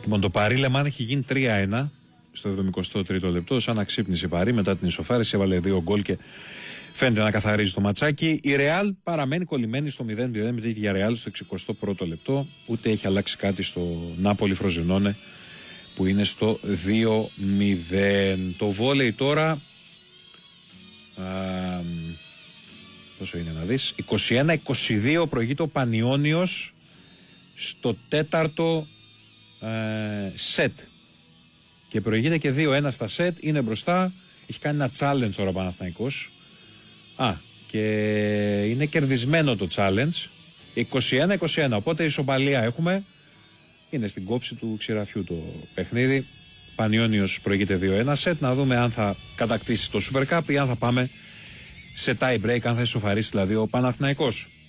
Λοιπόν, το Παρί Λεμάν έχει γίνει 3-1 στο 73ο λεπτό. Σαν να ξύπνησε η Παρί μετά την ισοφάριση. Έβαλε 2 γκολ και φαίνεται να καθαρίζει το ματσάκι. Η Ρεάλ παραμένει κολλημένη στο 0-0 με τη Villarreal στο 61ο λεπτό. Ούτε έχει αλλάξει κάτι στο Νάπολι Φροζινόνε που είναι στο 2-0. Το βόλεϊ τώρα. Πόσο είναι να δεις? 21-22 προηγείται ο Πανιώνιος στο 4ο σετ. Και προηγείται και 2-1 στα σετ. Είναι μπροστά. Έχει κάνει ένα challenge τώρα ο Παναθηναϊκός. Και είναι κερδισμένο το challenge. 21-21. Οπότε ισοπαλία έχουμε. Είναι στην κόψη του ξηραφιού το παιχνίδι. Πανιώνιος προηγείται 2-1 σετ. Να δούμε αν θα κατακτήσει το Super Cup ή αν θα πάμε σε tie break, αν θα ισοφαρίσει δηλαδή ο Παναθηναϊκός.